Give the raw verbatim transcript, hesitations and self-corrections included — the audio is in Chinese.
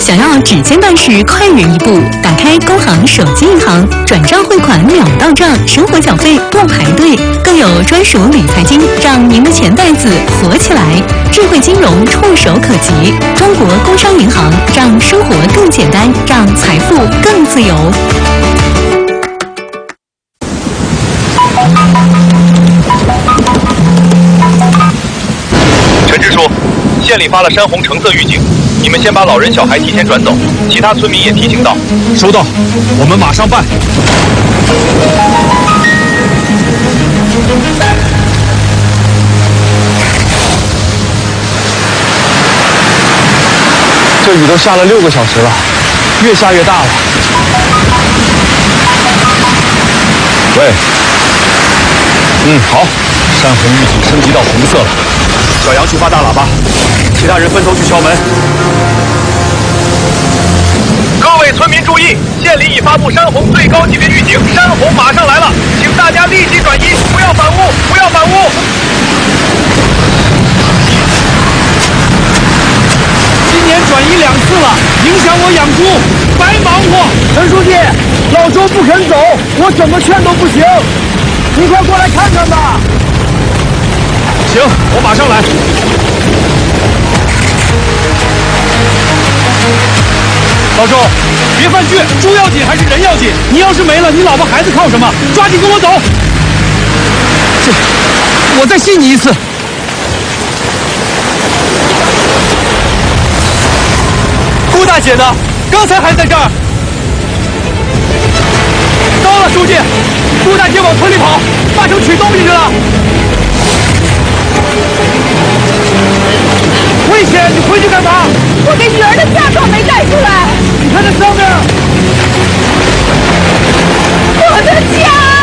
想要指尖办事快人一步，打开工行手机银行，转账汇款秒到账，生活缴费不排队，更有专属理财金，让您的钱袋子活起来。智慧金融触手可及，中国工商银行让生活更简单，让财富更自由。 陈支书，县里发了山洪橙色预警，你们先把老人小孩提前转走，其他村民也提醒到。 收到，我们马上办。这雨都下了六个小时了，越下越大了。喂，嗯，好，山洪预警升级到红色了。小杨去发大喇叭，其他人分头去敲门。 各位村民注意，县里已发布山洪最高级别预警，山洪马上来了，请大家立即转移，不要反屋，不要反屋。 今年转移两次了，影响我养猪，白忙活。陈书记，老周不肯走，我怎么劝都不行，你快过来看看吧。行，我马上来。老周，别犯倔，猪要紧还是人要紧？你要是没了，你老婆孩子靠什么？抓紧跟我走。这，我再信你一次。顾大姐呢？刚才还在这儿。糟了，书记，顾大姐往村里跑，八成取东西去了。危险！你回去干嘛？